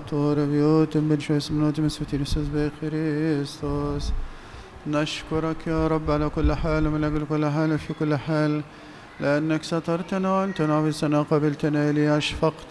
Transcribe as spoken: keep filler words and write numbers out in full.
طور بيوت بن شويس منوت مسفتيرسوس بخريستوس. نشكرك يا رب على كل حال ومن أجل كل حال في كل حال، لأنك سترتنا وأنت نعبسنا قبلتنا إلي أشفقت